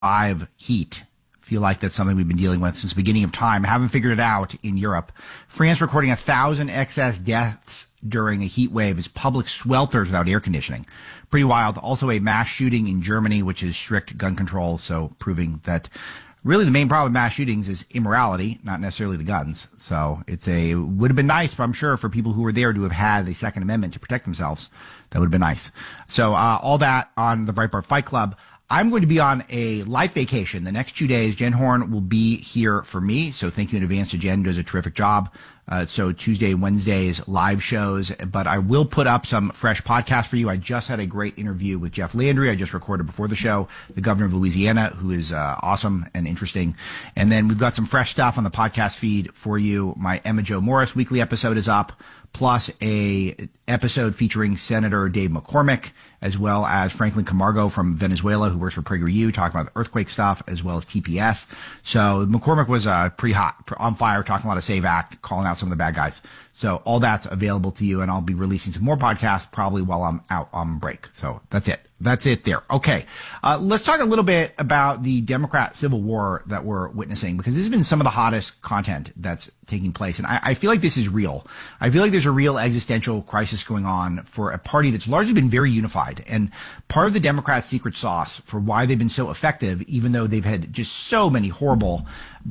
5 heat. Feel like that's something we've been dealing with since the beginning of time. Haven't figured it out in Europe. France recording 1,000 excess deaths during a heat wave as public swelters without air conditioning. Pretty wild. Also a mass shooting in Germany, which is strict gun control. So proving that really the main problem with mass shootings is immorality, not necessarily the guns. So it would have been nice, but I'm sure for people who were there to have had the Second Amendment to protect themselves, that would have been nice. So all that on the Breitbart Fight Club. I'm going to be on a life vacation the next 2 days. Jen Horn will be here for me. So thank you in advance to Jen, does a terrific job. So Tuesday, Wednesdays, live shows, but I will put up some fresh podcasts for you. I just had a great interview with Jeff Landry. I just recorded before the show, the governor of Louisiana, who is awesome and interesting. And then we've got some fresh stuff on the podcast feed for you. My Emma Jo Morris weekly episode is up, plus a episode featuring Senator Dave McCormick, as well as Franklin Camargo from Venezuela, who works for PragerU, talking about the earthquake stuff, as well as TPS. So McCormick was pretty hot, on fire, talking a lot of SAVE Act, calling out some of the bad guys. So all that's available to you, and I'll be releasing some more podcasts probably while I'm out on break. So that's it. That's it there. Okay. Let's talk a little bit about the Democrat civil war that we're witnessing, because this has been some of the hottest content that's taking place. And I feel like this is real. I feel like there's a real existential crisis going on for a party that's largely been very unified. And part of the Democrats' secret sauce for why they've been so effective, even though they've had just so many horrible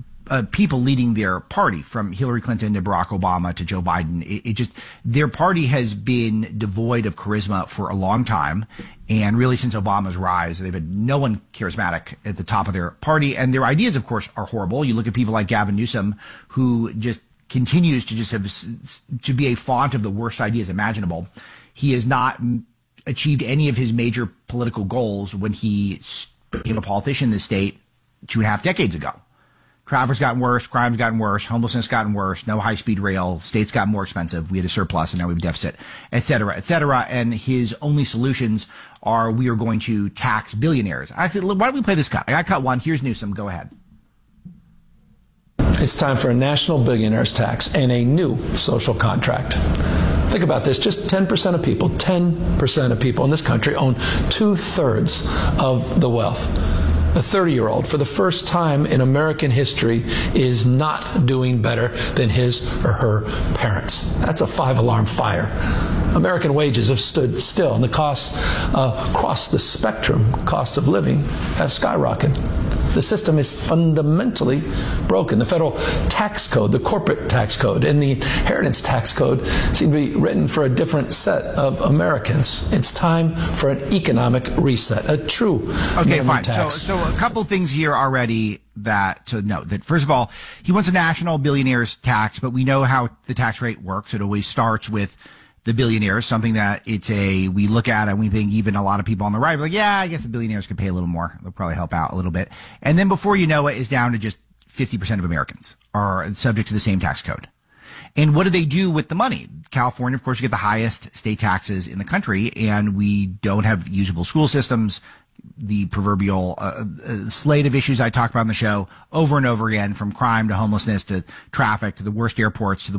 people leading their party, from Hillary Clinton to Barack Obama to Joe Biden. Their party has been devoid of charisma for a long time. And really since Obama's rise, they've had no one charismatic at the top of their party. And their ideas, of course, are horrible. You look at people like Gavin Newsom, who just continues to just have to be a font of the worst ideas imaginable. He has not achieved any of his major political goals when he became a politician in this state 2.5 decades ago. Traffic's gotten worse, crime's gotten worse, homelessness gotten worse, no high-speed rail, states got more expensive, we had a surplus, and now we have a deficit, et cetera, et cetera. And his only solutions are, we are going to tax billionaires. I said, why don't we play this cut? I got cut one. Here's Newsom. Go ahead. It's time for a national billionaires tax and a new social contract. Think about this. Just 10% of people in this country own 2/3 of the wealth. A 30-year-old, for the first time in American history, is not doing better than his or her parents. That's a 5-alarm fire. American wages have stood still, and the costs across the spectrum, cost of living, have skyrocketed. The system is fundamentally broken. The federal tax code, the corporate tax code, and the inheritance tax code seem to be written for a different set of Americans. It's time for an economic reset, a true fine. tax. So a couple things here already to note. That first of all, he wants a national billionaires tax, but we know how the tax rate works. It always starts with the billionaires, something that we look at and we think, even a lot of people on the right are like, yeah, I guess the billionaires could pay a little more. They'll probably help out a little bit. And then before you know it, it's down to just 50% of Americans are subject to the same tax code. And what do they do with the money? California, of course, you get the highest state taxes in the country, and we don't have usable school systems. The proverbial slate of issues I talk about on the show over and over again, from crime to homelessness to traffic to the worst airports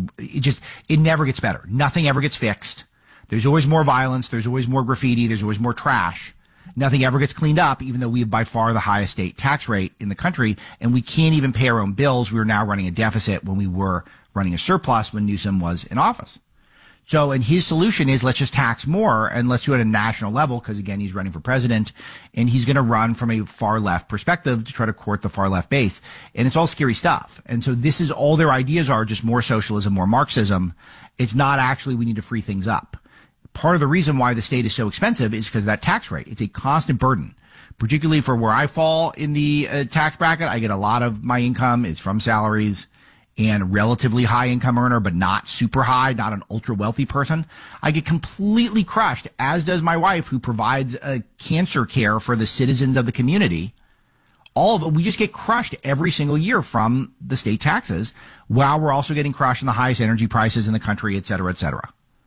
it never gets better. Nothing ever gets fixed. There's always more violence. There's always more graffiti. There's always more trash. Nothing ever gets cleaned up, even though we have by far the highest state tax rate in the country, and we can't even pay our own bills. We are now running a deficit when we were running a surplus when Newsom was in office. So, and his solution is, let's just tax more and let's do it at a national level, because again, he's running for president and he's going to run from a far left perspective to try to court the far left base. And it's all scary stuff. And so this is all their ideas are, just more socialism, more Marxism. It's not actually, we need to free things up. Part of the reason why the state is so expensive is because of that tax rate. It's a constant burden, particularly for where I fall in the tax bracket. I get a lot of my income is from salaries, and relatively high income earner, but not super high, not an ultra wealthy person. I get completely crushed, as does my wife, who provides cancer care for the citizens of the community. All of it, we just get crushed every single year from the state taxes, while we're also getting crushed in the highest energy prices in the country, et cetera, et cetera.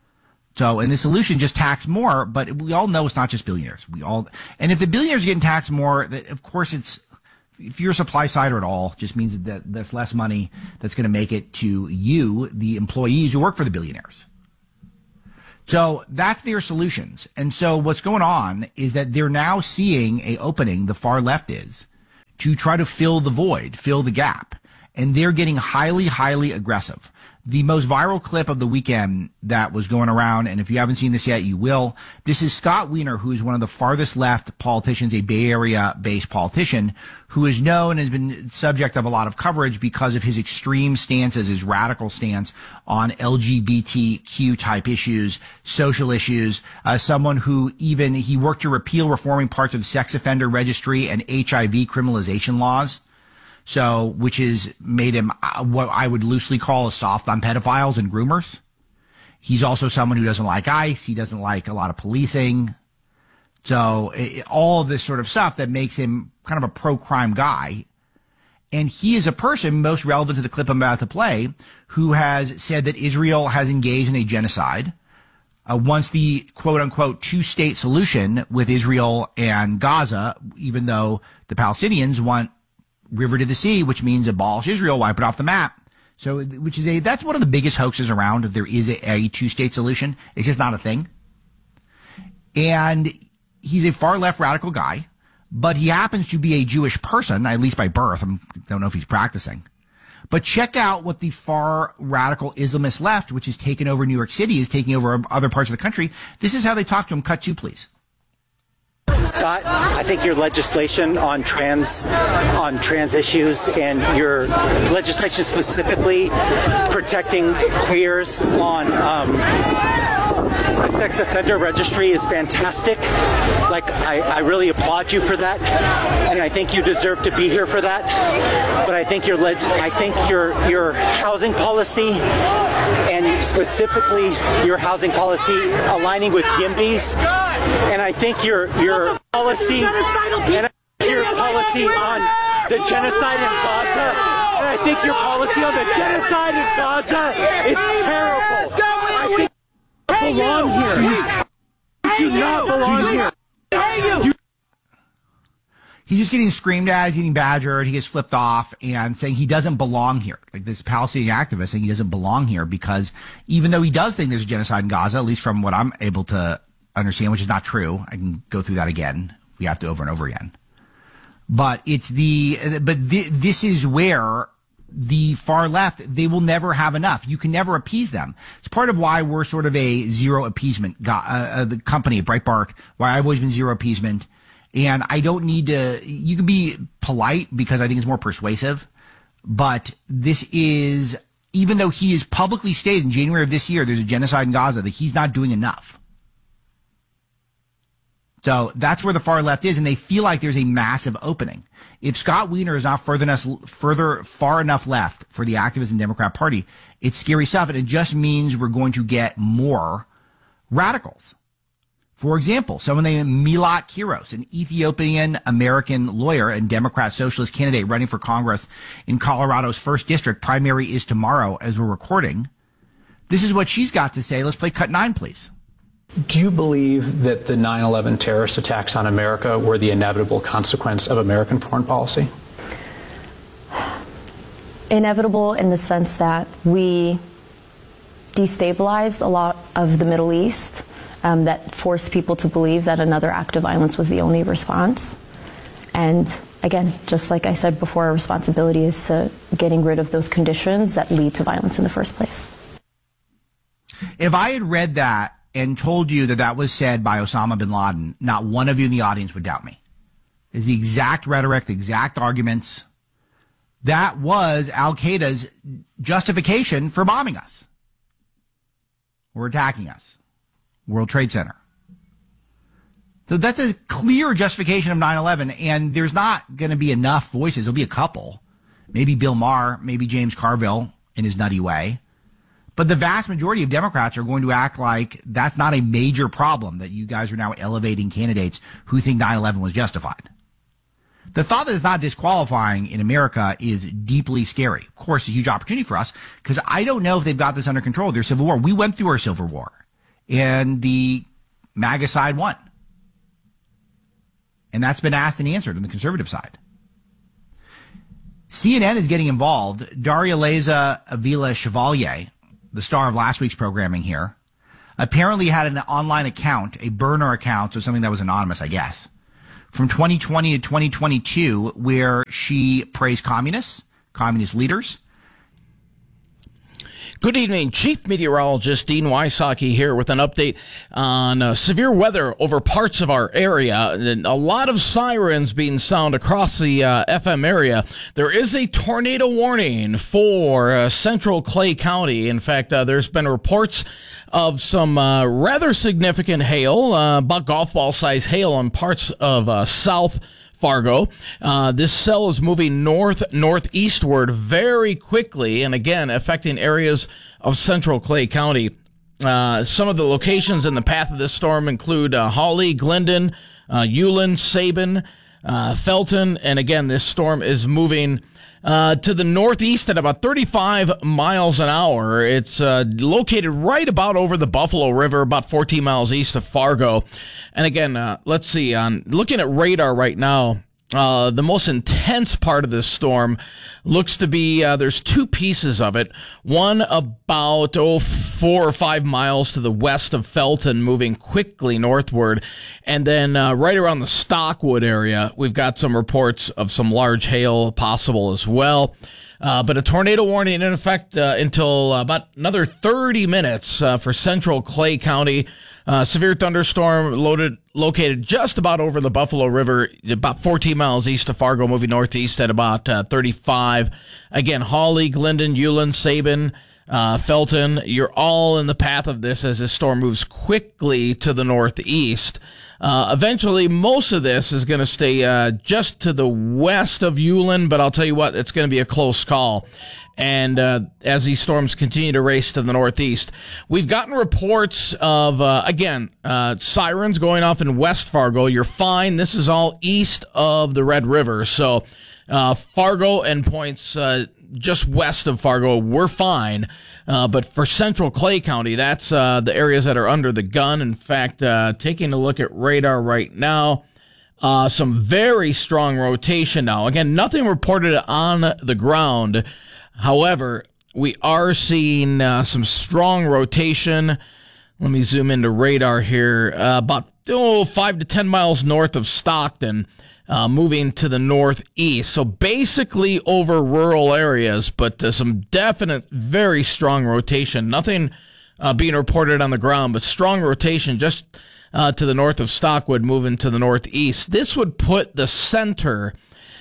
So, and the solution, just tax more, but we all know it's not just billionaires. And if the billionaires are getting taxed more, that of course if you're a supply sider at all, just means that that's less money that's going to make it to you, the employees who work for the billionaires. So that's their solutions. And so what's going on is that they're now seeing a opening, the far left is, to try to fill the void, fill the gap. And they're getting highly, highly aggressive. The most viral clip of the weekend that was going around, and if you haven't seen this yet, you will. This is Scott Wiener, who is one of the farthest left politicians, a Bay Area-based politician, who is known and has been subject of a lot of coverage because of his extreme stances, his radical stance on LGBTQ type issues, social issues. Someone who he worked to repeal reforming parts of the sex offender registry and HIV criminalization laws. So, which has made him what I would loosely call a soft on pedophiles and groomers. He's also someone who doesn't like ICE. He doesn't like a lot of policing. So all of this sort of stuff that makes him kind of a pro-crime guy. And he is a person most relevant to the clip I'm about to play who has said that Israel has engaged in a genocide. Once the quote-unquote two-state solution with Israel and Gaza, even though the Palestinians want river to the sea, which means abolish Israel, wipe it off the map. So, that's one of the biggest hoaxes around, that there is a two-state solution. It's just not a thing. And he's a far left radical guy, but he happens to be a Jewish person, at least by birth. I don't know if he's practicing. But check out what the far radical Islamist left, which has taken over New York City, is taking over other parts of the country. This is how they talk to him. Cut 2, please. Scott, I think your legislation on trans issues and your legislation specifically protecting queers on the sex offender registry is fantastic. Like, I really applaud you for that, and I think you deserve to be here for that. But I think your housing policy, and specifically your housing policy aligning with YIMBYs, and I think your policy and your policy on the genocide in Gaza, and I think your policy on the genocide in Gaza is terrible. I think you belong here. You do not belong here. He's just getting screamed at, he's getting badgered, he gets flipped off and saying he doesn't belong here. Like this Palestinian activist saying he doesn't belong here because even though he does think there's a genocide in Gaza, at least from what I'm able to understand, which is not true. I can go through that again. We have to over and over again. But this is where the far left, they will never have enough. You can never appease them. It's part of why we're sort of a zero appeasement the company, Breitbart, why I've always been zero appeasement. And I don't need to, you can be polite because I think it's more persuasive. But this is, even though he has publicly stated in January of this year, there's a genocide in Gaza, that he's not doing enough. So that's where the far left is, and they feel like there's a massive opening. If Scott Wiener is not far enough left for the activists and Democrat Party, it's scary stuff, and it just means we're going to get more radicals. For example, someone named Milat Kiros, an Ethiopian-American lawyer and Democrat socialist candidate running for Congress in Colorado's 1st District. Primary is tomorrow as we're recording. This is what she's got to say. Let's play cut 9, please. Do you believe that the 9/11 terrorist attacks on America were the inevitable consequence of American foreign policy? Inevitable in the sense that we destabilized a lot of the Middle East, that forced people to believe that another act of violence was the only response. And again, just like I said before, our responsibility is to getting rid of those conditions that lead to violence in the first place. If I had read that and told you that that was said by Osama bin Laden, not one of you in the audience would doubt me. It's the exact rhetoric, the exact arguments. That was Al-Qaeda's justification for bombing us or attacking us. World Trade Center. So that's a clear justification of 9/11, and there's not going to be enough voices. There'll be a couple. Maybe Bill Maher, maybe James Carville in his nutty way. But the vast majority of Democrats are going to act like that's not a major problem, that you guys are now elevating candidates who think 9/11 was justified. The thought that it's not disqualifying in America is deeply scary. Of course, a huge opportunity for us, because I don't know if they've got this under control, their civil war. We went through our civil war, and the MAGA side won. And that's been asked and answered on the conservative side. CNN is getting involved. Daria Leza Avila Chevalier, the star of last week's programming here, apparently had an online account, a burner account, so something that was anonymous, I guess, from 2020 to 2022, where she praised communist leaders. Good evening, Chief Meteorologist Dean Wysocki here with an update on severe weather over parts of our area. And a lot of sirens being sounded across the FM area. There is a tornado warning for central Clay County. In fact, there's been reports of some rather significant hail, about golf ball size hail on parts of South Fargo. This cell is moving northeastward very quickly, and again affecting areas of central Clay County. Some of the locations in the path of this storm include Hawley, Glendon, Ulen, Sabin, Felton, and again this storm is moving to the northeast at about 35 miles an hour. It's located right about over the Buffalo River, about 14 miles east of Fargo. And again, let's see, looking at radar right now, the most intense part of this storm looks to be, there's two pieces of it. One about 4 or 5 miles to the west of Felton, moving quickly northward. And then right around the Stockwood area, we've got some reports of some large hail possible as well. But a tornado warning in effect until about another 30 minutes for central Clay County. Severe thunderstorm located just about over the Buffalo River, about 14 miles east of Fargo, moving northeast at about 35. Again, Hawley, Glendon, Ulen, Sabin, Felton, you're all in the path of this as this storm moves quickly to the northeast. Eventually, most of this is going to stay just to the west of Ulen, but I'll tell you what, it's going to be a close call. And as these storms continue to race to the northeast, we've gotten reports of, sirens going off in West Fargo. You're fine. This is all east of the Red River. So Fargo and points just west of Fargo, we're fine. But for central Clay County, that's the areas that are under the gun. In fact, taking a look at radar right now, some very strong rotation now. Again, nothing reported on the ground. However, we are seeing some strong rotation. Let me zoom into radar here. About 5 to 10 miles north of Stockton, moving to the northeast. So basically over rural areas, but some definite, very strong rotation. Nothing being reported on the ground, but strong rotation just to the north of Stockwood, moving to the northeast. This would put the center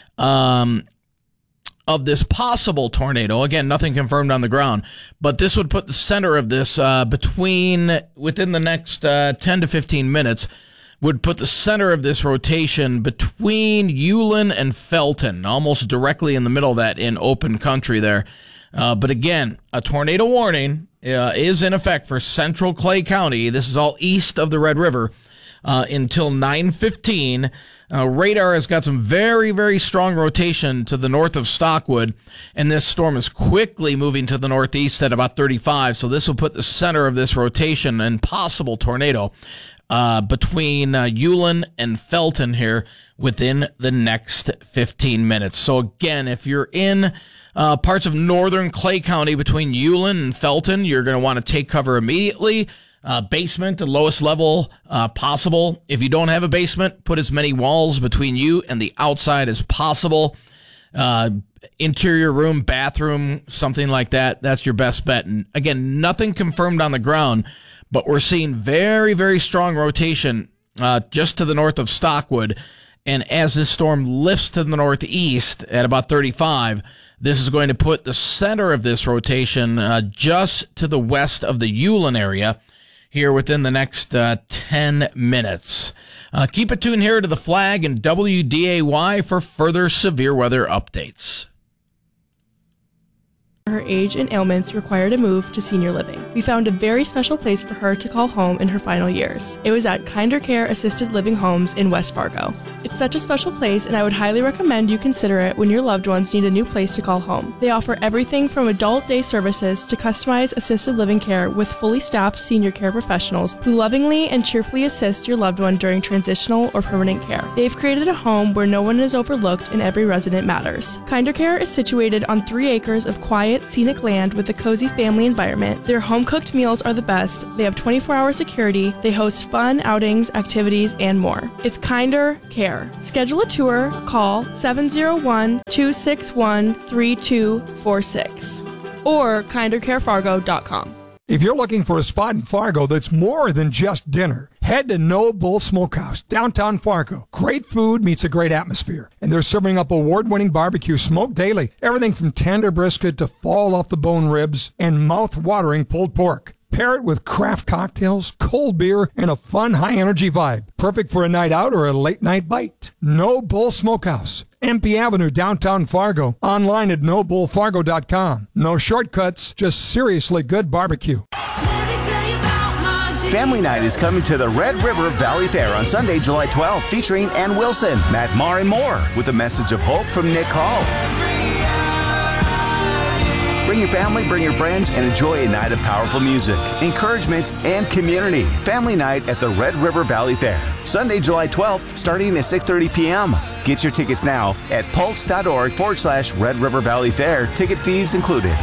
of this possible tornado, again, nothing confirmed on the ground, but this would put the center of this within the next 10 to 15 minutes, would put the center of this rotation between Ulen and Felton, almost directly in the middle of that in open country there. But again, a tornado warning is in effect for central Clay County. This is all east of the Red River until 9:15. Radar has got some very, very strong rotation to the north of Stockwood, and this storm is quickly moving to the northeast at about 35. So this will put the center of this rotation and possible tornado between Ulen and Felton here within the next 15 minutes. So again, if you're in parts of northern Clay County between Ulen and Felton, you're going to want to take cover immediately. Basement, the lowest level possible. If you don't have a basement, put as many walls between you and the outside as possible. Interior room, bathroom, something like that. That's your best bet. And again, nothing confirmed on the ground, but we're seeing very, very strong rotation just to the north of Stockwood. And as this storm lifts to the northeast at about 35, this is going to put the center of this rotation just to the west of the Ulen area here within the next 10 minutes. Keep it tuned here to the Flag and WDAY for further severe weather updates. Her age and ailments required a move to senior living. We found a very special place for her to call home in her final years. It was at Kinder Care Assisted Living Homes in West Fargo. It's such a special place, and I would highly recommend you consider it when your loved ones need a new place to call home. They offer everything from adult day services to customized assisted living care with fully staffed senior care professionals who lovingly and cheerfully assist your loved one during transitional or permanent care. They've created a home where no one is overlooked and every resident matters. Kinder Care is situated on 3 acres of quiet quiet, scenic land with a cozy family environment. Their home-cooked meals are the best. They have 24-hour security. They host fun outings, activities, and more. It's Kinder Care. Schedule a tour. Call 701-261-3246 or kindercarefargo.com. If you're looking for a spot in Fargo that's more than just dinner, head to No Bull Smokehouse, downtown Fargo. Great food meets a great atmosphere. And they're serving up award-winning barbecue smoked daily. Everything from tender brisket to fall-off-the-bone ribs and mouth-watering pulled pork. Pair it with craft cocktails, cold beer, and a fun, high-energy vibe. Perfect for a night out or a late-night bite. No Bull Smokehouse, MP Avenue, downtown Fargo. Online at nobullfargo.com. No shortcuts, just seriously good barbecue. Family Night is coming to the Red River Valley Fair on Sunday, July 12th, featuring Ann Wilson, Matt Maher, and more, with a message of hope from Nick Hall. Bring your family, bring your friends, and enjoy a night of powerful music, encouragement, and community. Family Night at the Red River Valley Fair. Sunday, July 12th, starting at 6:30 p.m. Get your tickets now at pulse.org/Red River Valley Fair. Ticket fees included.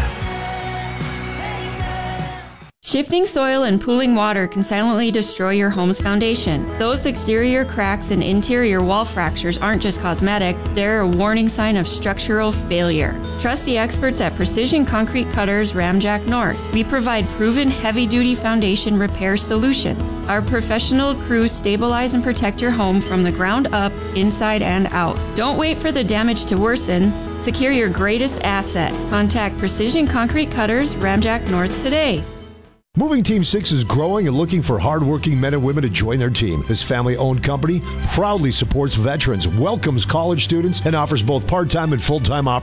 Shifting soil and pooling water can silently destroy your home's foundation. Those exterior cracks and interior wall fractures aren't just cosmetic, they're a warning sign of structural failure. Trust the experts at Precision Concrete Cutters Ramjack North. We provide proven heavy-duty foundation repair solutions. Our professional crews stabilize and protect your home from the ground up, inside and out. Don't wait for the damage to worsen. Secure your greatest asset. Contact Precision Concrete Cutters Ramjack North today. Moving Team 6 is growing and looking for hardworking men and women to join their team. This family-owned company proudly supports veterans, welcomes college students, and offers both part-time and full-time opportunities.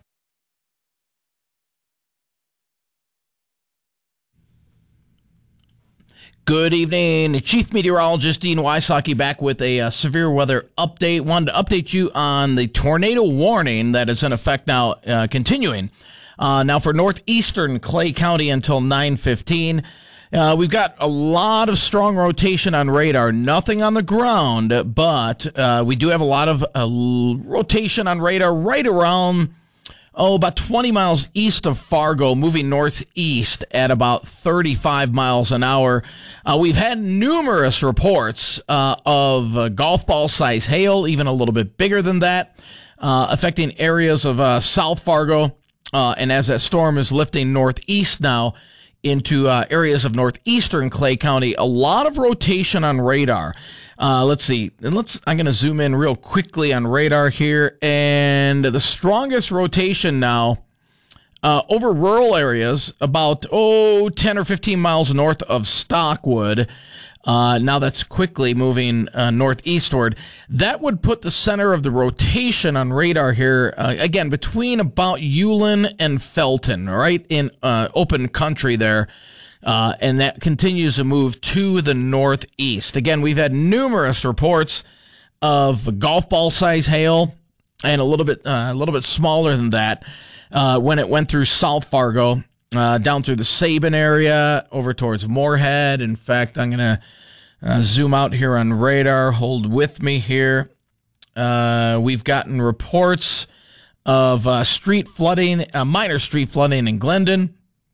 Good evening. Chief Meteorologist Dean Wysocki back with a severe weather update. Wanted to update you on the tornado warning that is in effect now, continuing. Now for northeastern Clay County until 9:15. We've got a lot of strong rotation on radar. Nothing on the ground, but we do have a lot of rotation on radar right around, about 20 miles east of Fargo, moving northeast at about 35 miles an hour. We've had numerous reports of golf ball size hail, even a little bit bigger than that, affecting areas of South Fargo. And as that storm is lifting northeast now into areas of northeastern Clay County, a lot of rotation on radar. Let's see. I'm going to zoom in real quickly on radar here. And the strongest rotation now over rural areas, about 10 or 15 miles north of Stockwood. Now that's quickly moving northeastward. That would put the center of the rotation on radar here, again, between about Ulen and Felton, right in open country there. And that continues to move to the northeast. Again, we've had numerous reports of golf ball size hail and a little bit smaller than that when it went through South Fargo, down through the Sabin area, over towards Moorhead. In fact, I'm going to zoom out here on radar. Hold with me here. We've gotten reports of street flooding, minor street flooding in Glendon.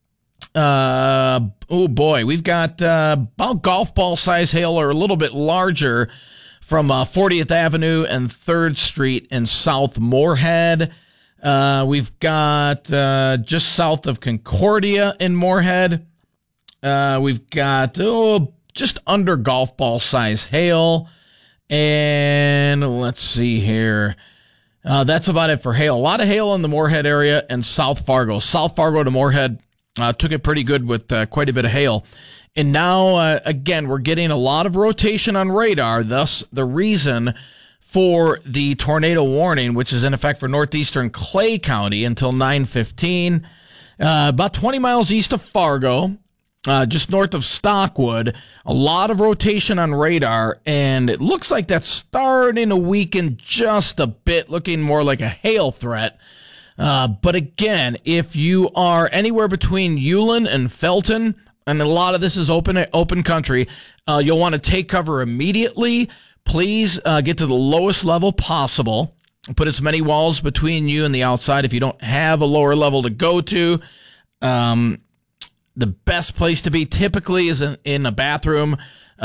Oh boy, we've got about golf ball size hail or a little bit larger from 40th Avenue and 3rd Street in South Moorhead. We've got just south of Concordia in Moorhead. We've got just under golf ball size hail. And let's see here. That's about it for hail. A lot of hail in the Moorhead area and South Fargo. South Fargo to Moorhead took it pretty good with quite a bit of hail. And now, again, we're getting a lot of rotation on radar, thus the reason for the tornado warning, which is in effect for northeastern Clay County until 9:15. About 20 miles east of Fargo, just north of Stockwood, a lot of rotation on radar, and it looks like that's starting to weaken just a bit, looking more like a hail threat. But again, if you are anywhere between Ulen and Felton, and a lot of this is open country, you'll want to take cover immediately. Please get to the lowest level possible. Put as many walls between you and the outside if you don't have a lower level to go to. The best place to be typically is in a bathroom,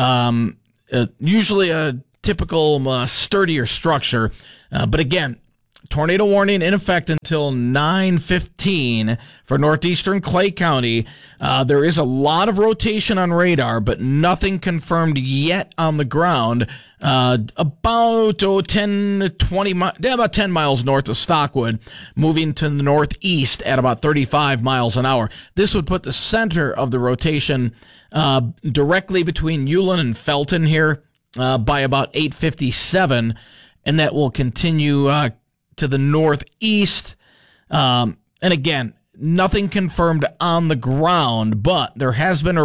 usually a typical sturdier structure. But again, tornado warning in effect until 9:15 for northeastern Clay County. There is a lot of rotation on radar, but nothing confirmed yet on the ground. About 10 miles north of Stockwood, moving to the northeast at about 35 miles an hour. This would put the center of the rotation directly between Ulen and Felton here by about 8:57, and that will continue to the northeast. And again, nothing confirmed on the ground, but there has been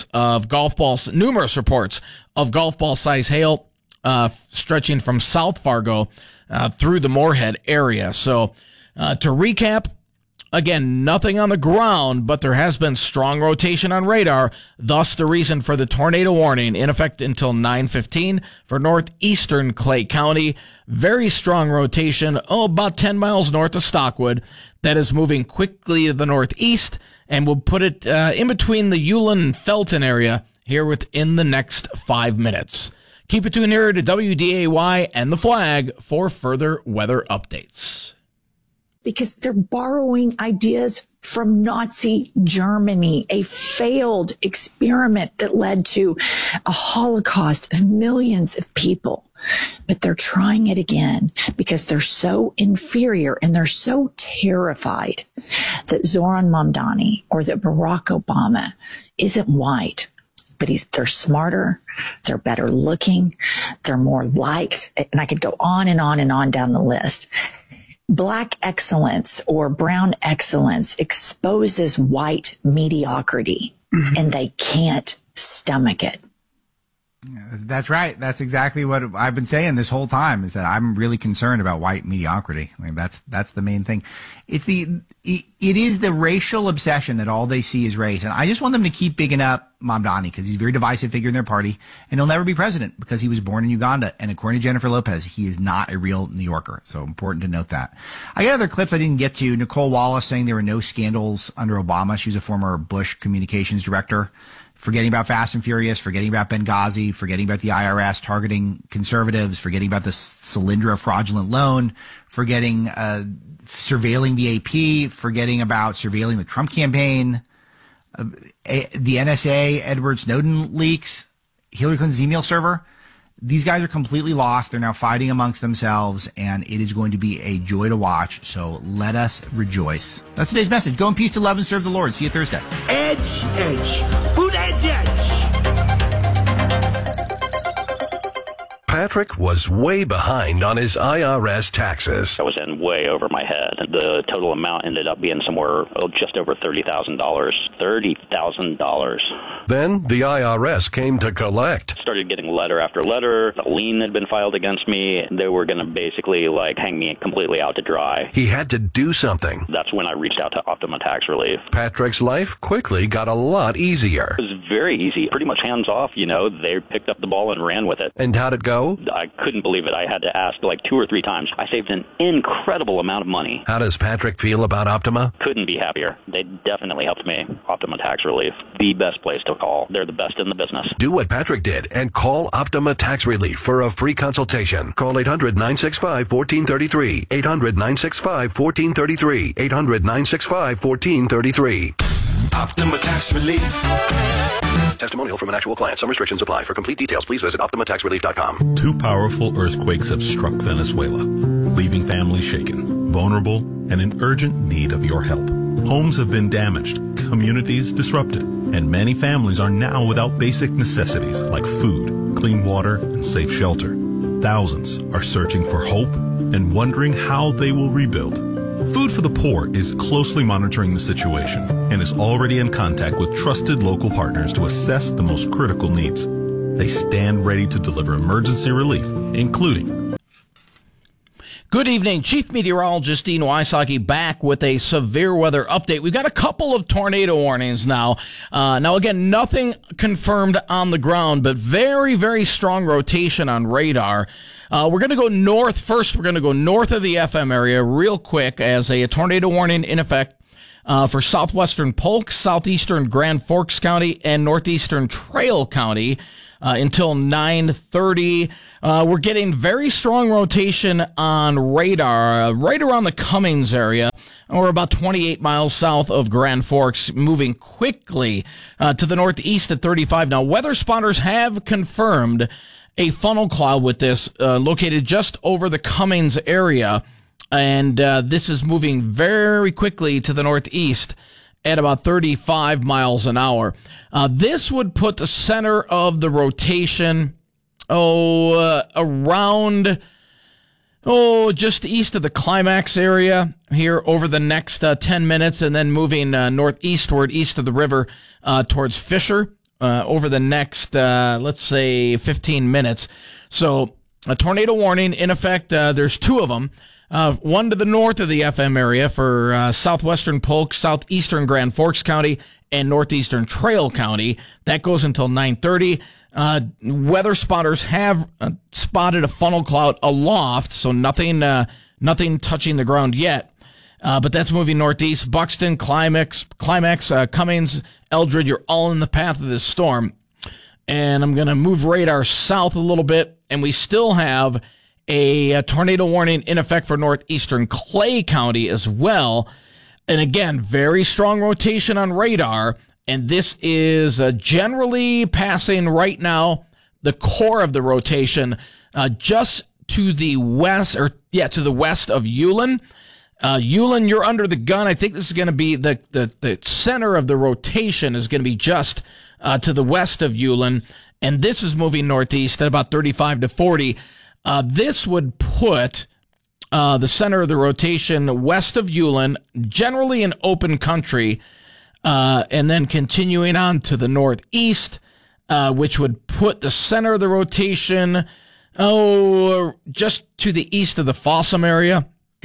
numerous reports of golf ball size hail stretching from South Fargo through the Moorhead area. So to recap, again, nothing on the ground, but there has been strong rotation on radar, thus the reason for the tornado warning in effect until 9:15 for northeastern Clay County. Very strong rotation, about 10 miles north of Stockwood, that is moving quickly to the northeast and will put it in between the Ulen and Felton area here within the next 5 minutes. Keep it tuned here to WDAY and The Flag for further weather updates. Because they're borrowing ideas from Nazi Germany, a failed experiment that led to a Holocaust of millions of people. But they're trying it again because they're so inferior and they're so terrified that Zoran Mamdani or that Barack Obama isn't white. But they're smarter, they're better looking, they're more liked, and I could go on and on and on down the list. Black excellence or brown excellence exposes white mediocrity, and they can't stomach it. That's right. That's exactly what I've been saying this whole time, is that I'm really concerned about white mediocrity. I mean, that's the main thing. It is the racial obsession that all they see is race. And I just want them to keep bigging up Mamdani because he's a very divisive figure in their party, and he'll never be president because he was born in Uganda. And according to Jennifer Lopez, he is not a real New Yorker. So important to note that. I got other clips I didn't get to. Nicole Wallace saying there were no scandals under Obama. She was a former Bush communications director. Forgetting about Fast and Furious, forgetting about Benghazi, forgetting about the IRS targeting conservatives, forgetting about the Solyndra fraudulent loan, forgetting surveilling the AP, forgetting about surveilling the Trump campaign, the NSA, Edward Snowden leaks, Hillary Clinton's email server. These guys are completely lost. They're now fighting amongst themselves, and it is going to be a joy to watch. So let us rejoice. That's today's message. Go in peace to love and serve the Lord. See you Thursday. Edge, edge. Boot edge, edge. Patrick was way behind on his IRS taxes. I was in way over my head. The total amount ended up being somewhere just over $30,000. $30,000. Then the IRS came to collect. Started getting letter after letter. A lien had been filed against me. They were going to basically hang me completely out to dry. He had to do something. That's when I reached out to Optima Tax Relief. Patrick's life quickly got a lot easier. It was very easy. Pretty much hands off, They picked up the ball and ran with it. And how'd it go? I couldn't believe it. I had to ask 2 or 3 times. I saved an incredible amount of money. How does Patrick feel about Optima? Couldn't be happier. They definitely helped me. Optima Tax Relief, the best place to call. They're the best in the business. Do what Patrick did and call Optima Tax Relief for a free consultation. Call 800-965-1433. 800-965-1433. 800-965-1433. Optima Tax Relief. Testimonial from an actual client. Some restrictions apply. For complete details, please visit OptimaTaxRelief.com. 2 powerful earthquakes have struck Venezuela, leaving families shaken, vulnerable, and in urgent need of your help. Homes have been damaged, communities disrupted, and many families are now without basic necessities like food, clean water, and safe shelter. Thousands are searching for hope and wondering how they will rebuild. Food for the Poor is closely monitoring the situation and is already in contact with trusted local partners to assess the most critical needs. They stand ready to deliver emergency relief, including... Good evening. Chief Meteorologist Dean Wysocki back with a severe weather update. We've got a couple of tornado warnings now. Now, again, nothing confirmed on the ground, but very, very strong rotation on radar. We're going to go north first. We're going to go north of the FM area real quick as a tornado warning in effect for southwestern Polk, southeastern Grand Forks County, and northeastern Trail County until 9:30. We're getting very strong rotation on radar right around the Cummings area. We're about 28 miles south of Grand Forks, moving quickly to the northeast at 35. Now, weather spotters have confirmed a funnel cloud with this located just over the Cummings area, and this is moving very quickly to the northeast at about 35 miles an hour. This would put the center of the rotation around just east of the climax area here over the next 10 minutes, and then moving northeastward, east of the river, towards Fisher over the next, let's say, 15 minutes. So a tornado warning in effect. There's two of them. One to the north of the FM area for southwestern Polk, southeastern Grand Forks County, and northeastern Trail County. That goes until 9:30. Weather spotters have spotted a funnel cloud aloft, so nothing touching the ground yet. But that's moving northeast. Buxton, Climax, Cummings, Eldred, you're all in the path of this storm. And I'm going to move radar south a little bit, and we still have a tornado warning in effect for northeastern Clay County as well. And again, very strong rotation on radar. And this is generally passing right now the core of the rotation just to the west, to the west of Ulen. Ulen, you're under the gun. I think this is going to be the center of the rotation is going to be just to the west of Ulen. And this is moving northeast at about 35 to 40. This would put the center of the rotation west of Ulen, generally in open country, and then continuing on to the northeast, which would put the center of the rotation just to the east of the Fossum area.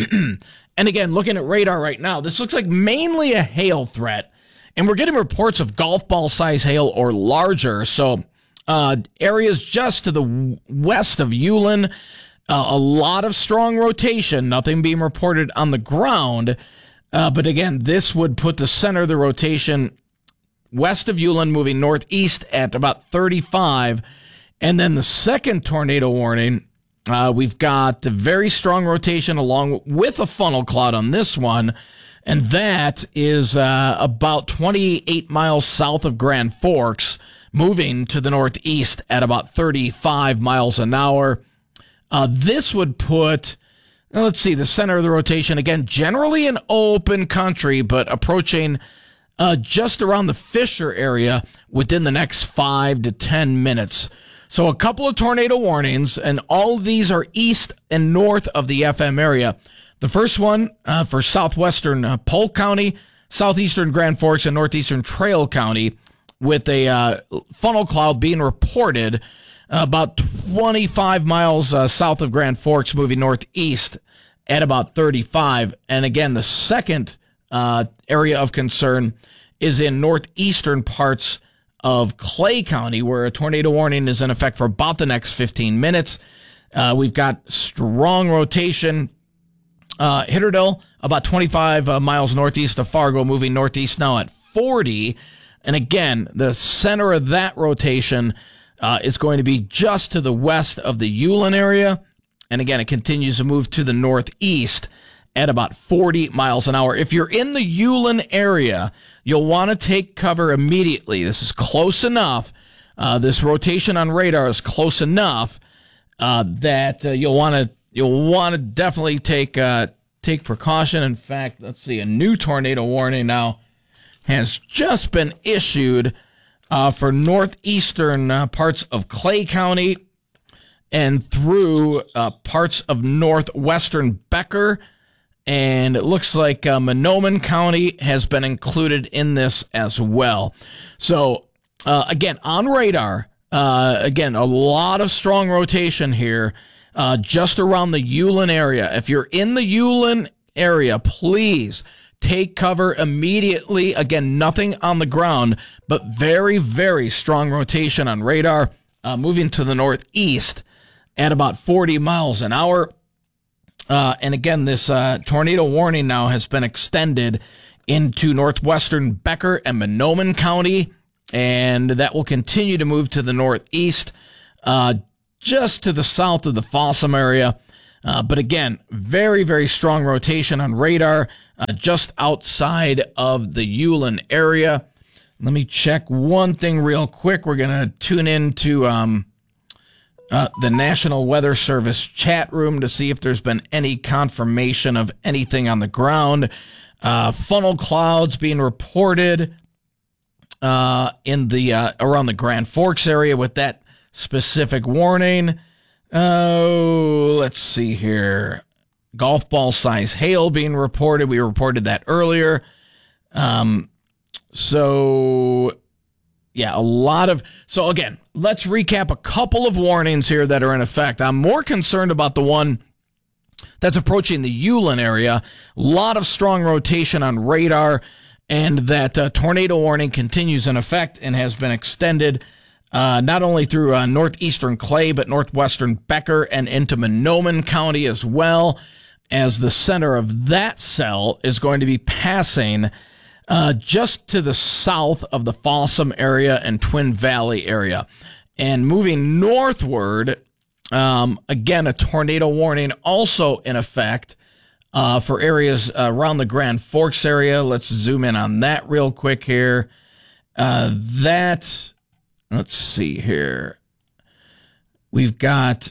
And again, looking at radar right now, this looks like mainly a hail threat, and we're getting reports of golf ball size hail or larger. So areas just to the west of Ulen, a lot of strong rotation, nothing being reported on the ground. But again, this would put the center of the rotation west of Ulen, moving northeast at about 35. And then the second tornado warning, we've got the very strong rotation along with a funnel cloud on this one. And that is about 28 miles south of Grand Forks, moving to the northeast at about 35 miles an hour. This would put, let's see, the center of the rotation, again, generally an open country, but approaching just around the Fisher area within the next 5 to 10 minutes. So a couple of tornado warnings, and all of these are east and north of the FM area. The first one for southwestern Polk County, southeastern Grand Forks, and northeastern Trail County, with a funnel cloud being reported about 25 miles south of Grand Forks, moving northeast at about 35. And again, the second area of concern is in northeastern parts of Clay County, where a tornado warning is in effect for about the next 15 minutes. We've got strong rotation. Hitterdale, about 25 miles northeast of Fargo, moving northeast now at 40. And again, the center of that rotation is going to be just to the west of the Ulen area. And again, it continues to move to the northeast at about 40 miles an hour. If you're in the Ulen area, you'll want to take cover immediately. This is close enough. This rotation on radar is close enough that you'll want to definitely take precaution. In fact, let's see, a new tornado warning now has just been issued for northeastern parts of Clay County and through parts of northwestern Becker. And it looks like Mahnomen County has been included in this as well. So, again, on radar, again, a lot of strong rotation here just around the Ulen area. If you're in the Ulen area, please take cover immediately. Again, nothing on the ground, but very, very strong rotation on radar, moving to the northeast at about 40 miles an hour. And again, this tornado warning now has been extended into northwestern Becker and Mahnomen County, and that will continue to move to the northeast, just to the south of the Folsom area. But again, very, very strong rotation on radar just outside of the Ulen area. Let me check one thing real quick. We're going to tune into the National Weather Service chat room to see if there's been any confirmation of anything on the ground. Funnel clouds being reported in the around the Grand Forks area with that specific warning. Oh, let's see here. Golf ball size hail being reported. We reported that earlier. So again, let's recap a couple of warnings here that are in effect. I'm more concerned about the one that's approaching the Ulen area. A lot of strong rotation on radar, and that tornado warning continues in effect and has been extended not only through northeastern Clay, but northwestern Becker and into Mahnomen County, as well as the center of that cell is going to be passing just to the south of the Folsom area and Twin Valley area. And moving northward, again, a tornado warning also in effect for areas around the Grand Forks area. Let's zoom in on that real quick here. Let's see here. We've got,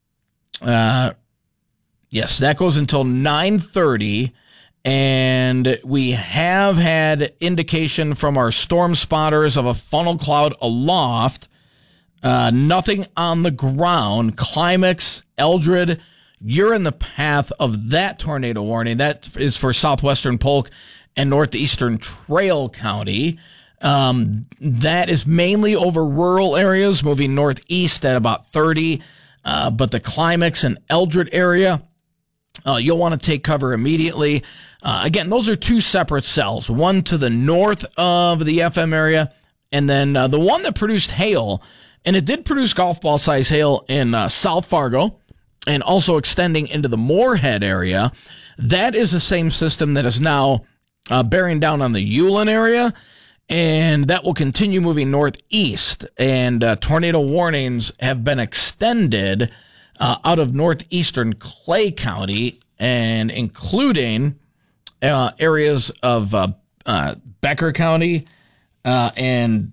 yes, that goes until 9:30. And we have had indication from our storm spotters of a funnel cloud aloft. Nothing on the ground. Climax, Eldred, you're in the path of that tornado warning. That is for southwestern Polk and northeastern Trail County. That is mainly over rural areas, moving northeast at about 30. But the Climax and Eldred area, you'll want to take cover immediately. Again, those are two separate cells, one to the north of the FM area, and then the one that produced hail, and it did produce golf ball size hail in South Fargo and also extending into the Moorhead area. That is the same system that is now bearing down on the Ulen area, and that will continue moving northeast. And tornado warnings have been extended out of northeastern Clay County, and including areas of Becker County and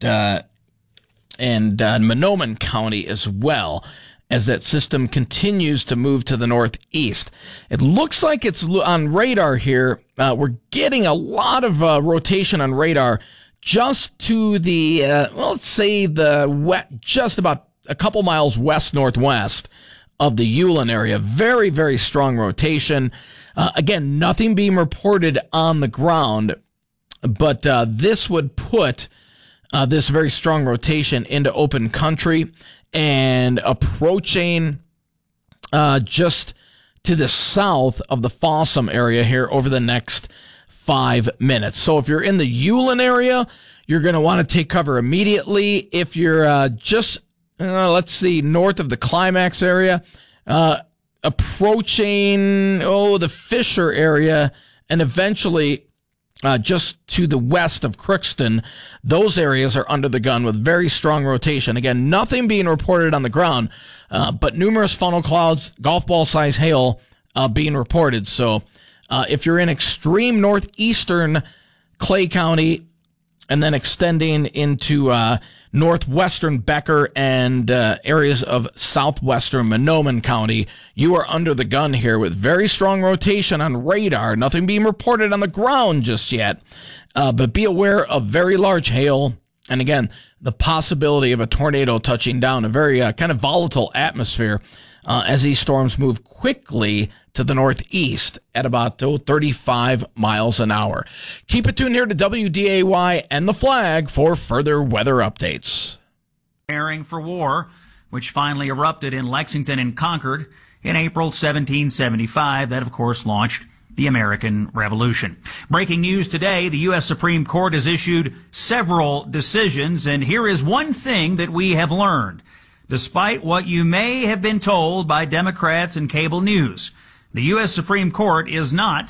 Mahnomen County as well, as that system continues to move to the northeast. It looks like it's on radar here. We're getting a lot of rotation on radar just to the, let's say just about a couple miles west-northwest of the Ulen area. Very, very strong rotation. Again, nothing being reported on the ground, but this would put this very strong rotation into open country and approaching just to the south of the Folsom area here over the next 5 minutes. So if you're in the Ulen area, you're going to want to take cover immediately. If you're just, let's see, north of the Climax area, approaching, the Fisher area, and eventually just to the west of Crookston, those areas are under the gun with very strong rotation. Again, nothing being reported on the ground, but numerous funnel clouds, golf ball size hail being reported. So if you're in extreme northeastern Clay County and then extending into northwestern Becker and areas of southwestern Mahnomen County, you are under the gun here with very strong rotation on radar. Nothing being reported on the ground just yet, but be aware of very large hail. And again, the possibility of a tornado touching down, a very kind of volatile atmosphere as these storms move quickly to the northeast at about 35 miles an hour. Keep it tuned here to WDAY and The Flag for further weather updates. Preparing for war, which finally erupted in Lexington and Concord in April 1775. That, of course, launched the American Revolution. Breaking news today, the U.S. Supreme Court has issued several decisions, and here is one thing that we have learned. Despite what you may have been told by Democrats and cable news, the U.S. Supreme Court is not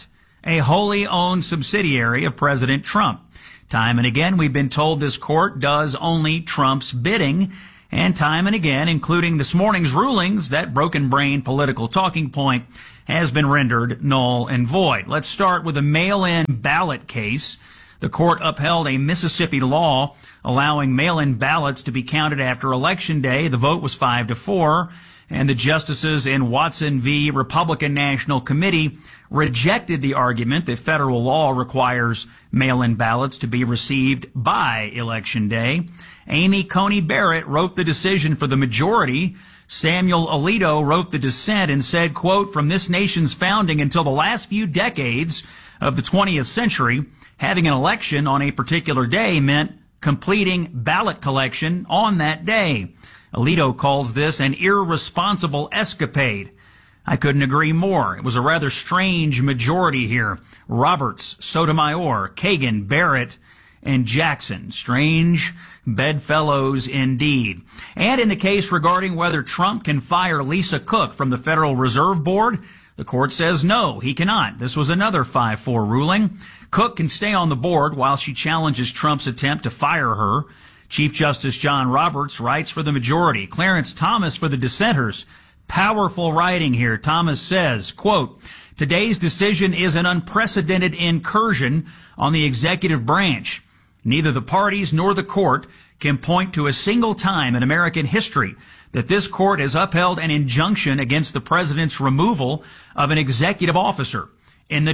a wholly owned subsidiary of President Trump. Time and again, we've been told this court does only Trump's bidding, and time and again, including this morning's rulings, that broken brain political talking point has been rendered null and void. Let's start with a mail-in ballot case. The court upheld a Mississippi law allowing mail-in ballots to be counted after Election Day. The vote was 5-4, and the justices in Watson v. Republican National Committee rejected the argument that federal law requires mail-in ballots to be received by Election Day. Amy Coney Barrett wrote the decision for the majority. Samuel Alito wrote the dissent and said, quote, "From this nation's founding until the last few decades of the 20th century, having an election on a particular day meant completing ballot collection on that day." Alito calls this an irresponsible escapade. I couldn't agree more. It was a rather strange majority here. Roberts, Sotomayor, Kagan, Barrett, and Jackson. Strange bedfellows indeed. And in the case regarding whether Trump can fire Lisa Cook from the Federal Reserve Board, the court says no, he cannot. This was another 5-4 ruling. Cook can stay on the board while she challenges Trump's attempt to fire her. Chief Justice John Roberts writes for the majority. Clarence Thomas for the dissenters. Powerful writing here. Thomas says, quote, "Today's decision is an unprecedented incursion on the executive branch. Neither the parties nor the court can point to a single time in American history that this court has upheld an injunction against the president's removal of an executive officer. In the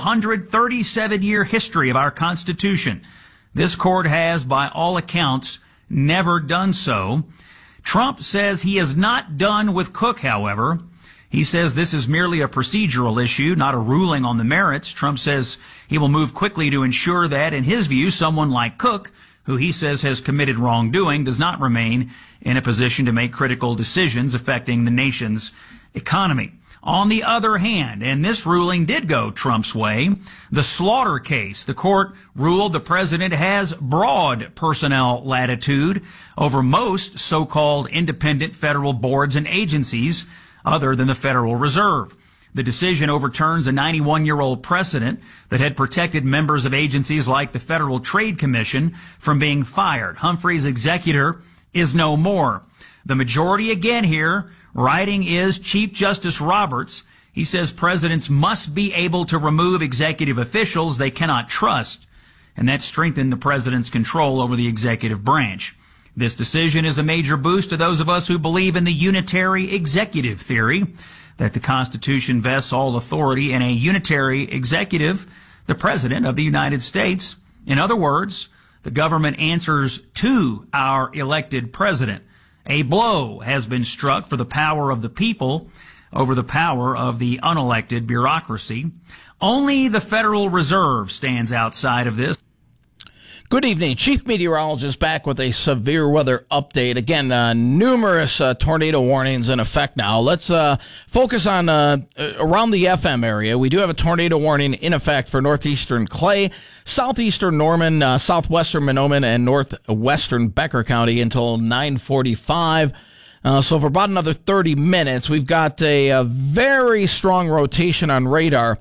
237-year history of our Constitution, this court has, by all accounts, never done so." Trump says he is not done with Cook, however. He says this is merely a procedural issue, not a ruling on the merits. Trump says he will move quickly to ensure that, in his view, someone like Cook, who he says has committed wrongdoing, does not remain in a position to make critical decisions affecting the nation's economy. On the other hand, and this ruling did go Trump's way, the Slaughter case, the court ruled the president has broad personnel latitude over most so-called independent federal boards and agencies other than the Federal Reserve. The decision overturns a 91-year-old precedent that had protected members of agencies like the Federal Trade Commission from being fired. Humphrey's executor is no more. The majority again here, writing is Chief Justice Roberts. He says presidents must be able to remove executive officials they cannot trust, and that strengthened the president's control over the executive branch. This decision is a major boost to those of us who believe in the unitary executive theory, that the Constitution vests all authority in a unitary executive, the President of the United States. In other words, the government answers to our elected president. A blow has been struck for the power of the people over the power of the unelected bureaucracy. Only the Federal Reserve stands outside of this. Good evening. Chief Meteorologist back with a severe weather update. Again, numerous tornado warnings in effect now. Let's focus on around the FM area. We do have a tornado warning in effect for northeastern Clay, southeastern Norman, southwestern Mahnomen, and northwestern Becker County until 9:45. So for about another 30 minutes, we've got a very strong rotation on radar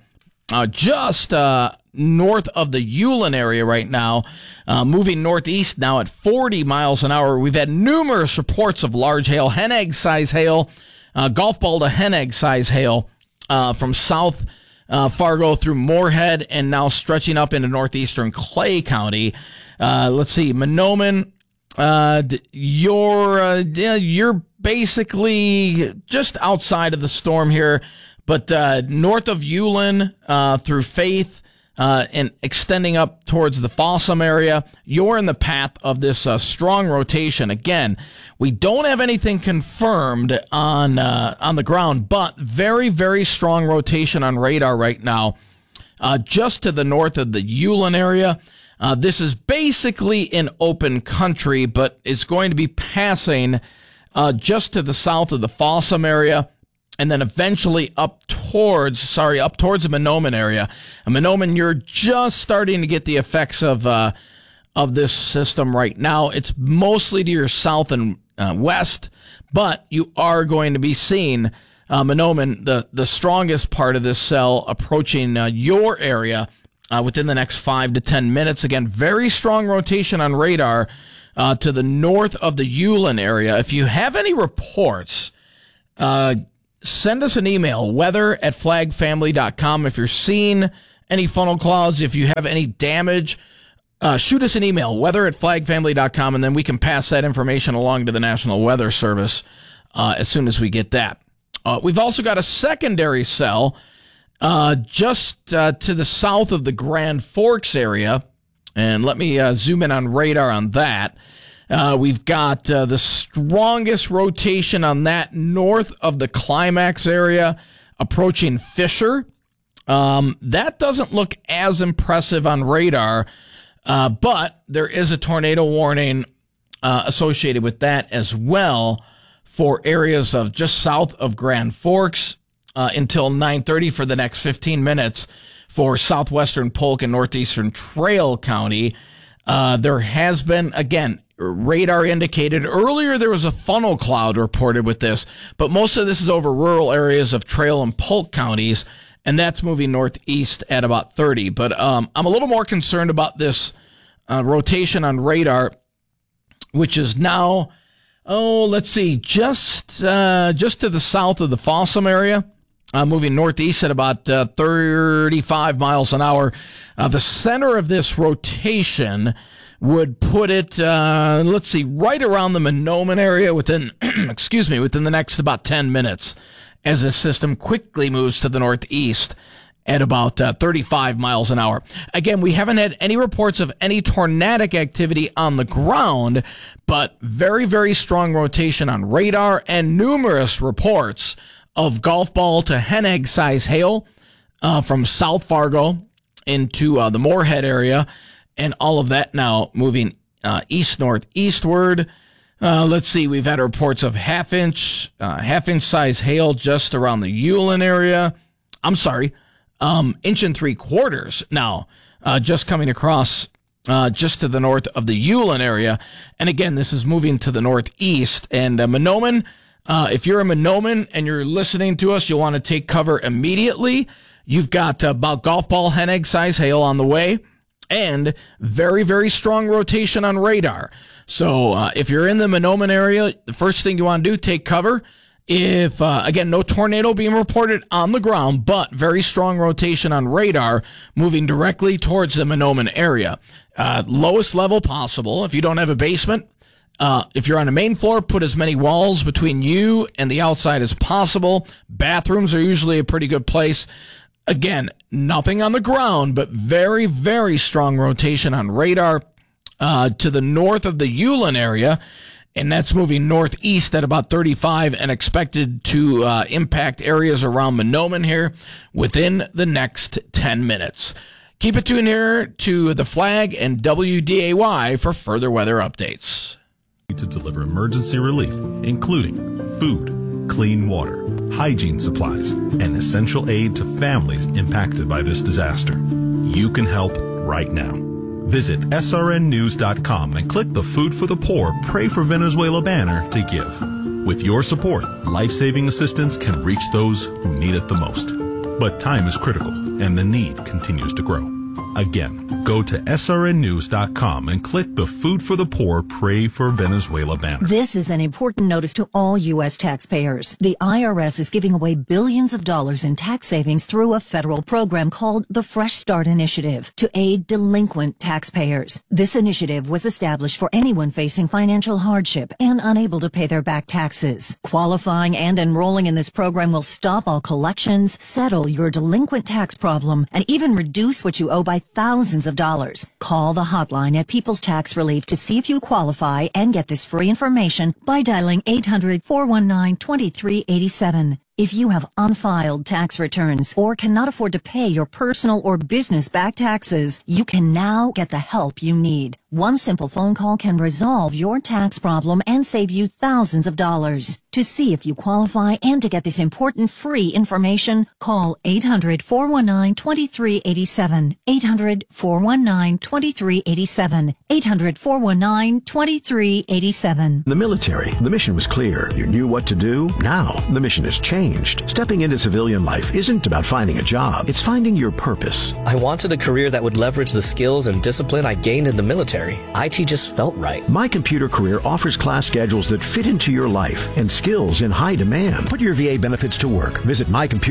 just north of the Ulen area right now, moving northeast now at 40 miles an hour. We've had numerous reports of large hail, hen egg size hail, golf ball to hen egg size hail from South Fargo through Moorhead and now stretching up into northeastern Clay County. Let's see, Mahnomen, you're basically just outside of the storm here, but north of Ulen through Faith, and extending up towards the Folsom area, you're in the path of this strong rotation. Again, we don't have anything confirmed on the ground, but very, very strong rotation on radar right now, just to the north of the Ulen area. This is basically an open country, but it's going to be passing just to the south of the Folsom area, and then eventually up towards the Mahnomen area. And Mahnomen, you're just starting to get the effects of this system right now. It's mostly to your south and west, but you are going to be seeing Mahnomen, the strongest part of this cell approaching your area within the next 5 to 10 minutes. Again, very strong rotation on radar to the north of the Yulin area. If you have any reports, send us an email, weather@flagfamily.com. If you're seeing any funnel clouds, if you have any damage, shoot us an email, weather@flagfamily.com, and then we can pass that information along to the National Weather Service as soon as we get that. We've also got a secondary cell just to the south of the Grand Forks area, and let me zoom in on radar on that. We've got the strongest rotation on that north of the climax area, approaching Fisher. That doesn't look as impressive on radar, but there is a tornado warning associated with that as well for areas of just south of Grand Forks until 9:30 for the next 15 minutes for southwestern Polk and northeastern Trail County. There has been, again, radar indicated earlier there was a funnel cloud reported with this, but most of this is over rural areas of Trail and Polk counties, and that's moving northeast at about 30. But I'm a little more concerned about this rotation on radar, which is now, let's see, just to the south of the Folsom area. Moving northeast at about 35 miles an hour. The center of this rotation would put it, let's see, right around the Mahnomen area within, within the next about 10 minutes as this system quickly moves to the northeast at about 35 miles an hour. Again, we haven't had any reports of any tornadic activity on the ground, but very, very strong rotation on radar and numerous reports of golf ball to hen egg size hail from South Fargo into the Moorhead area, and all of that now moving east-northeastward. Let's see, we've had reports of half-inch size hail just around the Yulin area. I'm sorry, 1 3/4 inches now, just coming across just to the north of the Yulin area. And again, this is moving to the northeast. And Mahnomen, if you're in Mahnomen and you're listening to us, you'll want to take cover immediately. You've got about golf ball hen egg size hail on the way, and very, very strong rotation on radar. So if you're in the Mahnomen area, the first thing you want to do, take cover. If, again, no tornado being reported on the ground, but very strong rotation on radar moving directly towards the Mahnomen area. Lowest level possible. If you don't have a basement, if you're on a main floor, put as many walls between you and the outside as possible. Bathrooms are usually a pretty good place. Again, nothing on the ground, but very, very strong rotation on radar to the north of the Yulin area, and that's moving northeast at about 35 and expected to impact areas around Mahnomen here within the next 10 minutes. Keep it tuned here to The Flag and WDAY for further weather updates. To deliver emergency relief, including food, clean water, hygiene supplies, and essential aid to families impacted by this disaster. You can help right now. Visit srnnews.com and click the Food for the Poor, Pray for Venezuela banner to give. With your support, life-saving assistance can reach those who need it the most. But time is critical, and the need continues to grow. Again, go to srnnews.com and click the Food for the Poor, Pray for Venezuela banner. This is an important notice to all U.S. taxpayers. The IRS is giving away billions of dollars in tax savings through a federal program called the Fresh Start Initiative to aid delinquent taxpayers. This initiative was established for anyone facing financial hardship and unable to pay their back taxes. Qualifying and enrolling in this program will stop all collections, settle your delinquent tax problem, and even reduce what you owe by thousands of dollars. Call the hotline at People's Tax Relief to see if you qualify and get this free information by dialing 800-419-2387. If you have unfiled tax returns or cannot afford to pay your personal or business back taxes, you can now get the help you need. One simple phone call can resolve your tax problem and save you thousands of dollars. To see if you qualify and to get this important free information, call 800-419-2387. 800-419-2387. 800-419-2387. The military, the mission was clear. You knew what to do. Now, the mission has changed. changed. Stepping into civilian life isn't about finding a job. It's finding your purpose. I wanted a career that would leverage the skills and discipline I gained in the military. IT just felt right. My Computer Career offers class schedules that fit into your life and skills in high demand. Put your VA benefits to work. Visit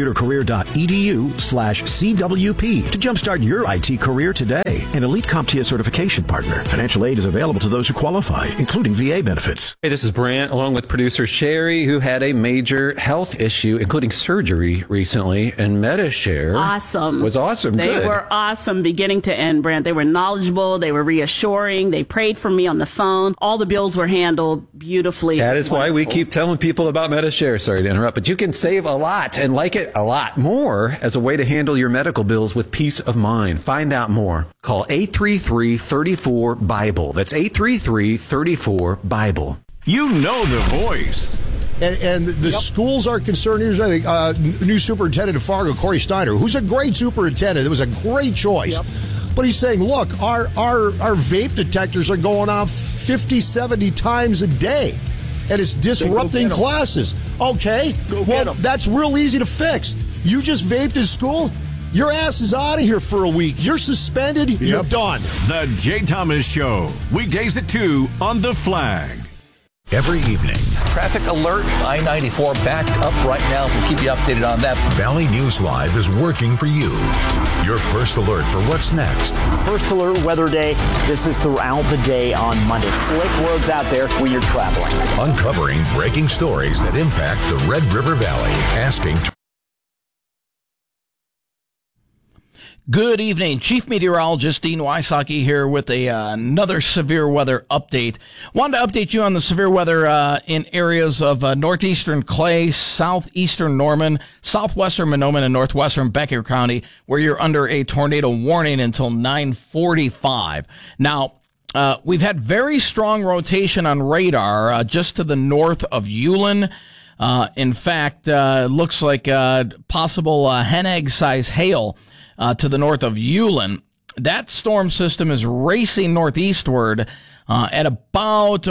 mycomputercareer.edu/CWP to jumpstart your IT career today. An elite CompTIA certification partner. Financial aid is available to those who qualify, including VA benefits. Hey, this is Brant, along with producer Sherry, who had a major health issue, including surgery recently, and MediShare was awesome. They were awesome beginning to end, Brant. They were knowledgeable. They were reassuring. They prayed for me on the phone. All the bills were handled beautifully. That is why we keep telling people about MediShare. Sorry to interrupt, but you can save a lot and like it a lot more as a way to handle your medical bills with peace of mind. Find out more. Call 833-34-BIBLE. That's 833-34-BIBLE. You know the voice. And the schools are concerned. Here's new superintendent of Fargo, Corey Steiner, who's a great superintendent. It was a great choice. Yep. But he's saying, look, our vape detectors are going off 50, 70 times a day, and it's disrupting classes. Okay, well, that's real easy to fix. You just vaped in school? Your ass is out of here for a week. You're suspended. Yep. You're done. The Jay Thomas Show, weekdays at 2 on The Flag. Every evening. Traffic alert, I-94 backed up right now. We'll keep you updated on that. Valley News Live is working for you. Your first alert for what's next. First alert weather day. This is throughout the day on Monday. Slick roads out there when you're traveling. Uncovering breaking stories that impact the Red River Valley. Asking. Good evening. Chief Meteorologist Dean Wysocki here with another severe weather update. Wanted to update you on the severe weather in areas of northeastern Clay, southeastern Norman, southwestern Monoman, and northwestern Becker County, where you're under a tornado warning until 9:45. Now, we've had very strong rotation on radar just to the north of Ulen. In fact, looks like possible hen egg-size hail to the north of Ulen. That storm system is racing northeastward at about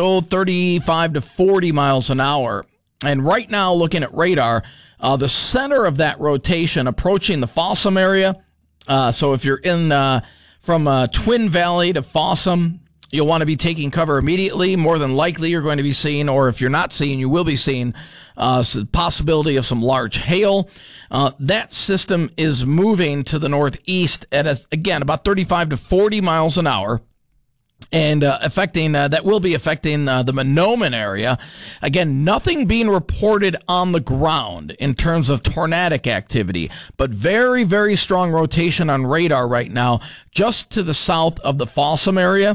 35 to 40 miles an hour. And right now, looking at radar, the center of that rotation approaching the Fossum area. So if you're in from Twin Valley to Fossum, you'll want to be taking cover immediately. More than likely, you're going to be seeing, or if you're not seeing, you will be seeing possibility of some large hail. That system is moving to the northeast at, again, about 35 to 40 miles an hour. And affecting that will be affecting the Monoman area. Again, nothing being reported on the ground in terms of tornadic activity, but very, very strong rotation on radar right now, just to the south of the Fossum area.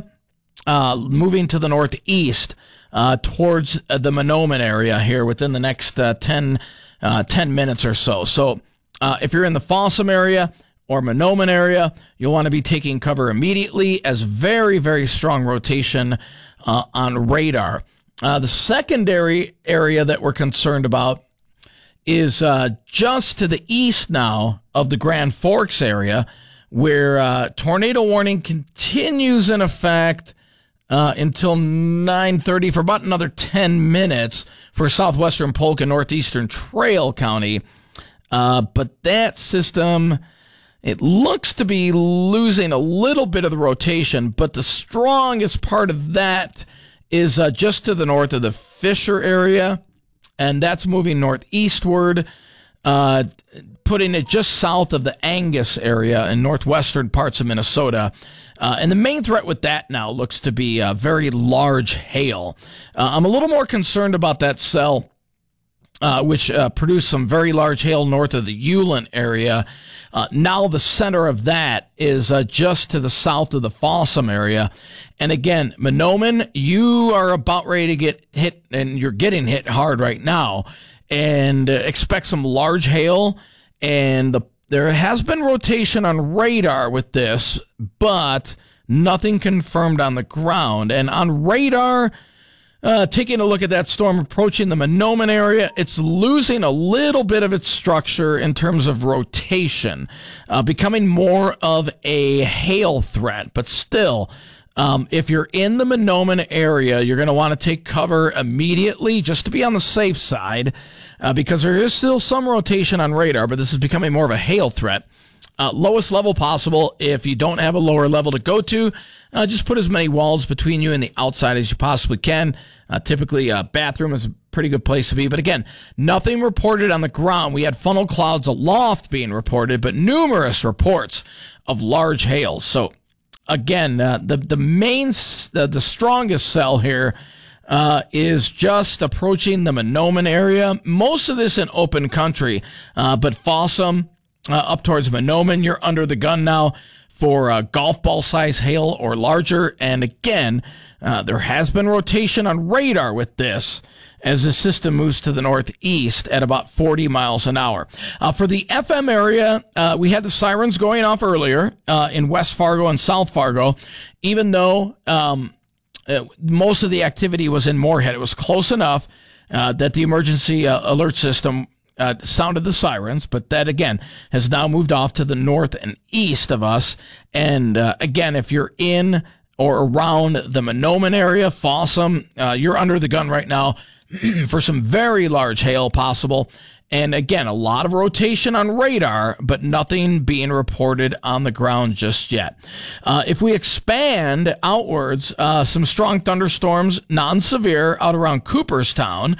Moving to the northeast towards the Monoman area here within the next 10 minutes or so. So if you're in the Fossum area or Monoman area, you'll want to be taking cover immediately, as very, very strong rotation on radar. The secondary area that we're concerned about is just to the east now of the Grand Forks area, where tornado warning continues in effect until 9:30 for about another 10 minutes for southwestern Polk and northeastern Trail County. But that system, it looks to be losing a little bit of the rotation, but the strongest part of that is just to the north of the Fisher area, and that's moving northeastward, putting it just south of the Angus area in northwestern parts of Minnesota. And the main threat with that now looks to be very large hail. I'm a little more concerned about that cell, which produced some very large hail north of the Ulen area. Now the center of that is just to the south of the Fossum area. And again, Monoman, you are about ready to get hit, and you're getting hit hard right now. And expect some large hail. And there has been rotation on radar with this, but nothing confirmed on the ground. And on radar, taking a look at that storm approaching the Monoman area, it's losing a little bit of its structure in terms of rotation, becoming more of a hail threat, but still If you're in the Mahnomen area, you're going to want to take cover immediately just to be on the safe side, because there is still some rotation on radar, but this is becoming more of a hail threat. Lowest level possible. If you don't have a lower level to go to, just put as many walls between you and the outside as you possibly can. Typically, a bathroom is a pretty good place to be. But again, nothing reported on the ground. We had funnel clouds aloft being reported, but numerous reports of large hail. So again, the strongest cell here is just approaching the Mahnomen area. Most of this in open country, but Fossum up towards Mahnomen, you're under the gun now for golf ball size hail or larger. And again, there has been rotation on radar with this as the system moves to the northeast at about 40 miles an hour. For the FM area, we had the sirens going off earlier in West Fargo and South Fargo, even though most of the activity was in Moorhead. It was close enough that the emergency alert system sounded the sirens, but that again has now moved off to the north and east of us. And again, if you're in or around the Mahnomen area, Fossum, you're under the gun right now for some very large hail possible. And again, a lot of rotation on radar, but nothing being reported on the ground just yet. If we expand outwards, some strong thunderstorms, non-severe, out around Cooperstown.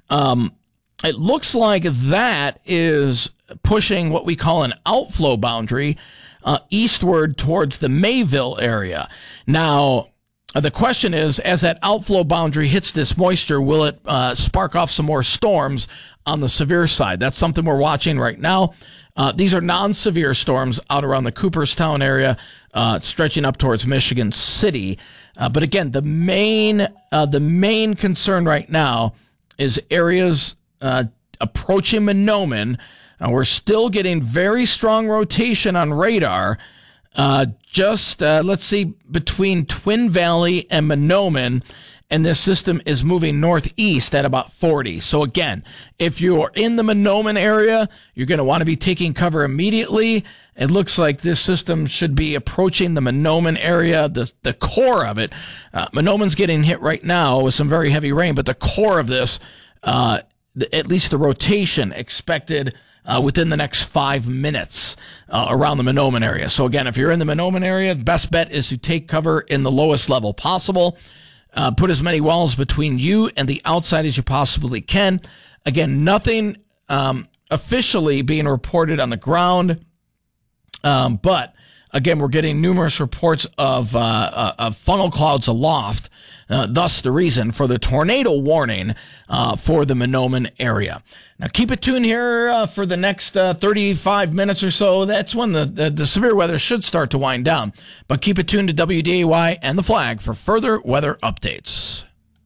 It looks like that is pushing what we call an outflow boundary eastward towards the Mayville area. Now, the question is, as that outflow boundary hits this moisture, will it spark off some more storms on the severe side? That's something we're watching right now. These are non-severe storms out around the Cooperstown area, stretching up towards Michigan City. But again, the main concern right now is areas approaching Mahnomen. We're still getting very strong rotation on radar. Let's see, between Twin Valley and Mahnomen, and this system is moving northeast at about 40. So again, if you're in the Mahnomen area, you're going to want to be taking cover immediately. It looks like this system should be approaching the Mahnomen area, the core of it. Mahnomen's getting hit right now with some very heavy rain, but the core of this, at least the rotation expected within the next 5 minutes around the Mahnomen area. So again, if you're in the Mahnomen area, the best bet is to take cover in the lowest level possible. Put as many walls between you and the outside as you possibly can. Again, nothing officially being reported on the ground, but again, we're getting numerous reports of funnel clouds aloft. Thus the reason for the tornado warning for the Mahnomen area. Now keep it tuned here for the next 35 minutes or so. That's when the severe weather should start to wind down. But keep it tuned to WDAY and The Flag for further weather updates.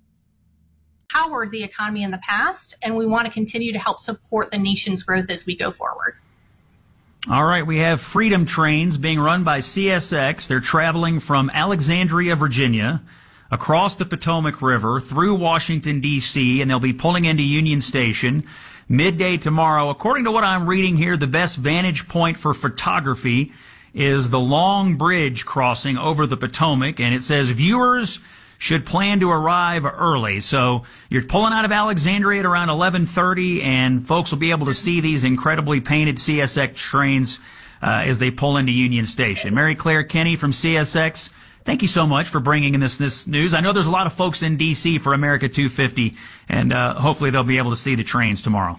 Powered the economy in the past, and we want to continue to help support the nation's growth as we go forward. All right, we have Freedom Trains being run by CSX. They're traveling from Alexandria, Virginia, across the Potomac River through Washington, D.C., and they'll be pulling into Union Station midday tomorrow. According to what I'm reading here, the best vantage point for photography is the Long Bridge crossing over the Potomac, and it says viewers should plan to arrive early. So you're pulling out of Alexandria at around 11:30, and folks will be able to see these incredibly painted CSX trains as they pull into Union Station. Mary Claire Kenny from CSX, thank you so much for bringing in this news. I know there's a lot of folks in D.C. for America 250, and hopefully they'll be able to see the trains tomorrow.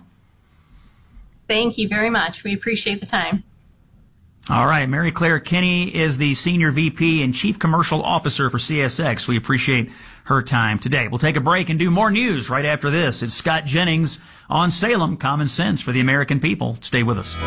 Thank you very much. We appreciate the time. All right. Mary Claire Kenny is the Senior VP and Chief Commercial Officer for CSX. We appreciate her time today. We'll take a break and do more news right after this. It's Scott Jennings on Salem, Common Sense for the American people. Stay with us.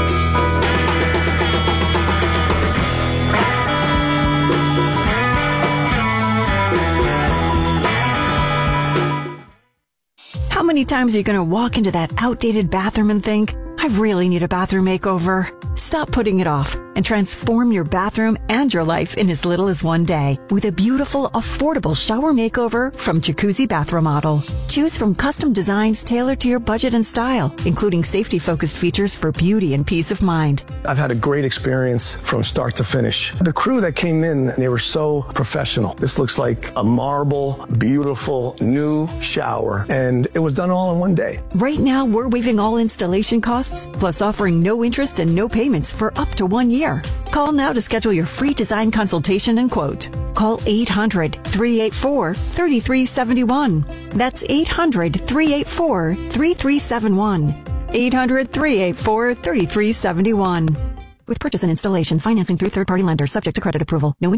How many times are you going to walk into that outdated bathroom and think, I really need a bathroom makeover? Stop putting it off and transform your bathroom and your life in as little as one day with a beautiful, affordable shower makeover from Jacuzzi Bath Remodel. Choose from custom designs tailored to your budget and style, including safety-focused features for beauty and peace of mind. I've had a great experience from start to finish. The crew that came in, they were so professional. This looks like a marble, beautiful, new shower, and it was done all in one day. Right now, we're waiving all installation costs, plus offering no interest and no payments for up to 1 year. Call now to schedule your free design consultation and quote. Call 800-384-3371. That's 800-384-3371. 800-384-3371. With purchase and installation, financing through third-party lenders, subject to credit approval. No